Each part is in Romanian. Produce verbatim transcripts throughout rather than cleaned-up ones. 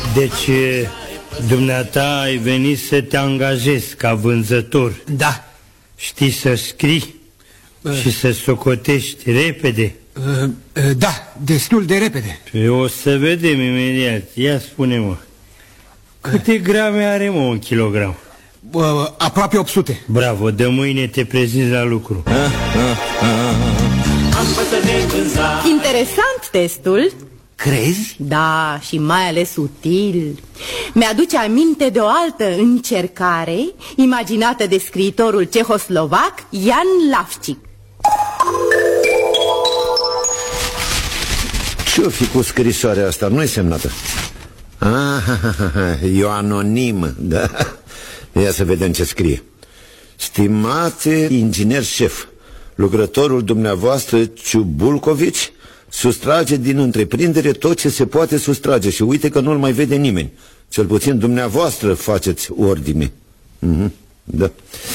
Deci, dumneata ai venit să te angajezi ca vânzător. Da. Știi să scrii uh. și să socotești repede? uh, uh, Da, destul de repede. Păi o să vedem imediat. Ia spune-mă, câte grame are, mă, un kilogram? uh, Aproape opt sute. Bravo, de mâine te prezinți la lucru. ah, ah, ah. Interesant testul. Crezi? Da, și mai ales util. Mi-aduce aminte de o altă încercare imaginată de scriitorul cehoslovac Jan Lavčík. Ce-o fi cu scrisoarea asta? Nu-i semnată. Ah, e o anonim, da. Ia să vedem ce scrie. Stimate inginer șef, lucrătorul dumneavoastră Ciubulcovici sustrage din întreprindere tot ce se poate sustrage și uite că nu-l mai vede nimeni. Cel puțin dumneavoastră faceți ordine. mm-hmm. Da.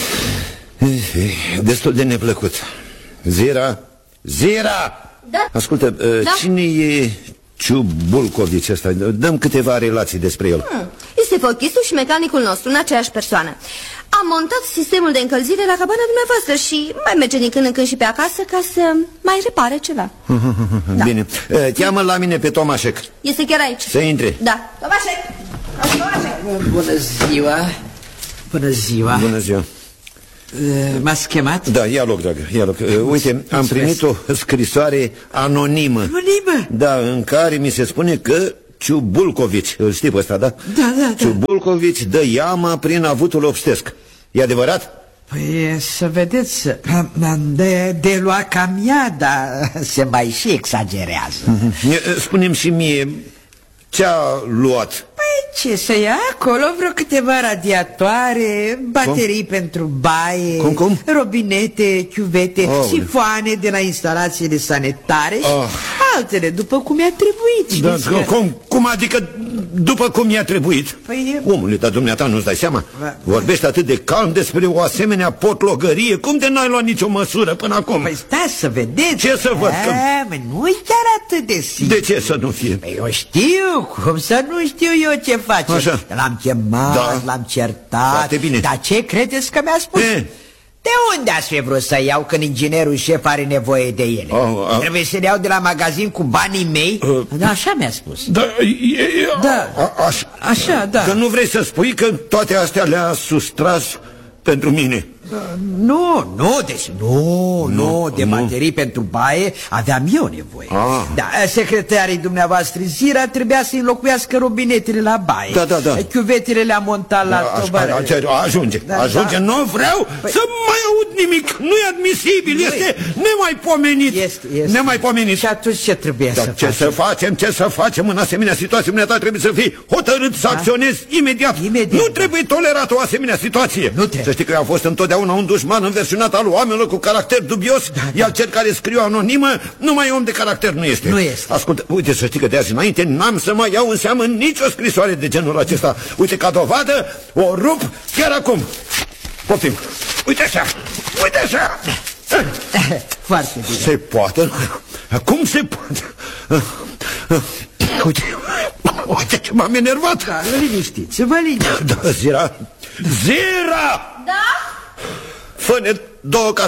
Destul de neplăcut. Zira, Zira! Da? Ascultă, da? Cine e Ciubulcovici ăsta? Dăm câteva relații despre el. hmm. Este fochistul și mecanicul nostru în aceeași persoană. Am montat sistemul de încălzire la cabana dumneavoastră și mai merge din când în când și pe acasă ca să mai repare ceva. Da. Bine, cheamă la mine pe Tomașec. Este chiar aici. Să intre. Da, Tomașec. Tomașec. Bună ziua. Bună ziua. Bună ziua. M-ați chemat? Da, ia loc, dragă, ia loc. Uite, am primit o scrisoare anonimă. Anonimă? Da, în care mi se spune că Ciubulcovici, îl știi pe ăsta, da? Da, da, da. Ciubulcovici dă iama prin avutul obștesc. E adevărat? Păi să vedeți, de, de lua cam ea, dar se mai și exagerează. Spune-mi și mie, ce-a luat? Păi ce să ia acolo? Vreo câteva radiatoare, baterii cum? Pentru baie, cum, cum? robinete, chiuvete, oh, sifoane de la instalațiile sanitare oh. și altele, după cum i-a trebuit. Da, cum, cum adică după cum i-a trebuit? Păi, omule, dar dumneata nu-ți dai seama? Vorbești atât de calm despre o asemenea potlogărie. Cum de n-ai luat nicio măsură până acum? Păi stai să vedeți. Ce să văd? Că... Mă, nu e chiar atât de simplu. De ce să nu fie? Păi eu știu, cum să nu știu eu ce face. L-am chemat, da. L-am certat. Foarte bine. Dar ce credeți că mi-a spus? E? De unde ați fi vrut să iau când inginerul șef are nevoie de ele? Oh, oh. Trebuie să le iau de la magazin cu banii mei? Uh, da, așa mi-a spus. Da, e, e, da. A, așa, așa, da. Că nu vrei să spui că toate astea le-a sustras pentru mine? Uh, nu, nu, deci nu, nu, nu de nu. Baterii pentru baie aveam eu nevoie. ah. Da, secretarii dumneavoastră Zira trebuia să înlocuiască robinetele la baie. Da, da, da. Chiuvetele le-am montat la da, tobără. Ajunge, da, ajunge, da. Nu vreau păi... să mai aud nimic. Nu e admisibil, nu este e... nemaipomenit. Este, este. Nemaipomenit. Și atunci ce trebuie da, să ce facem? să facem? Ce să facem în asemenea situație? Dumneata trebuie să fii hotărât da? să acționezi imediat. imediat. Nu trebuie tolerat o asemenea situație. Nu trebuie. Să știi că eu am fost întotdeauna un dușman înversionat al oamenilor cu caracter dubios, da, da. Iar cel care scriu anonimă numai om de caracter nu este. Nu este. Ascultă, uite, să știi că de azi înainte n-am să mai iau în seamă nicio scrisoare de genul acesta. Uite, ca dovadă, o rup chiar acum. Poftim. Uite așa, uite așa. Foarte bine. Se poate? Cum se poate? Uite, uite ce m-am enervat. Da, liniștiți-vă, liniștiți. Da, Zira, Zira! Da? Fă-ne două